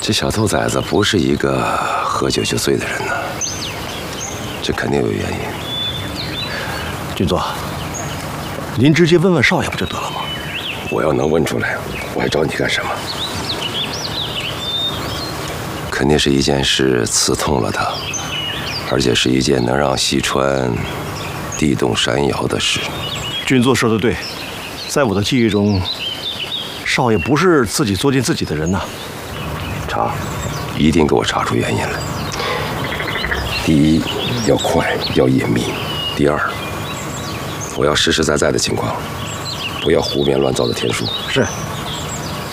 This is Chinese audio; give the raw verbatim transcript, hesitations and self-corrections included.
这小兔崽子不是一个喝酒就醉的人呢，这肯定有原因。 军座，您直接问问少爷不就得了吗？ 我要能问出来，我还找你干什么？肯定是一件事刺痛了他，而且是一件能让西川地动山摇的事。 军座说的对，在我的记忆中，少爷不是自己作践自己的人呐。 查，一定给我查出原因来。第一，要快，要隐秘；第二，我要实实在在的情况，不要胡编乱造的天书。 是。